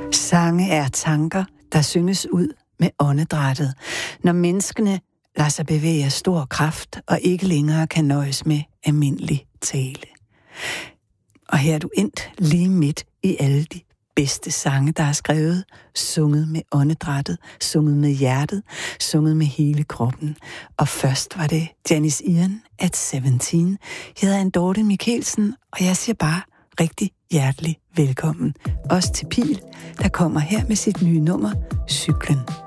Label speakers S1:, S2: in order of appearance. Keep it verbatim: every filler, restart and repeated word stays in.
S1: Sange er tanker, der synges ud med åndedrættet, når menneskene lader sig bevæge af stor kraft og ikke længere kan nøjes med almindelig tale. Og her er du endt lige midt i alle de bedste sange, der er skrevet, sunget med åndedrættet, sunget med hjertet, sunget med hele kroppen. Og først var det Janis Ian at sytten. Jeg hedder Anne-Dorthe Michelsen, og jeg siger bare rigtig hjertelig velkommen. Også til Pil, der kommer her med sit nye nummer, Cyklen.